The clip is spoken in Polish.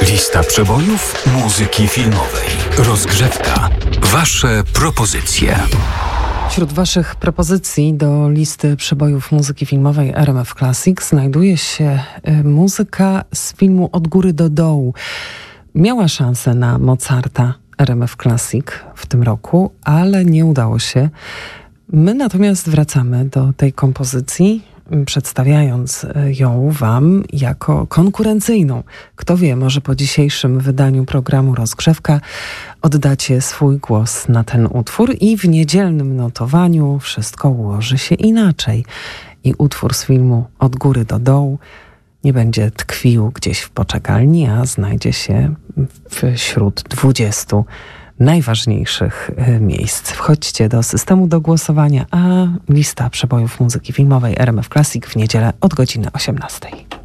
Lista przebojów muzyki filmowej. Rozgrzewka. Wasze propozycje. Wśród Waszych propozycji do listy przebojów muzyki filmowej RMF Classic znajduje się muzyka z filmu Od góry do dołu. Miała szansę na Mozarta RMF Classic w tym roku, ale nie udało się. My natomiast wracamy do tej kompozycji, przedstawiając ją Wam jako konkurencyjną. Kto wie, może po dzisiejszym wydaniu programu Rozgrzewka oddacie swój głos na ten utwór i w niedzielnym notowaniu wszystko ułoży się inaczej. I utwór z filmu Od góry do dołu nie będzie tkwił gdzieś w poczekalni, a znajdzie się wśród 20 najważniejszych miejsc. Wchodźcie do systemu do głosowania, a lista przebojów muzyki filmowej RMF Classic w niedzielę od godziny 18.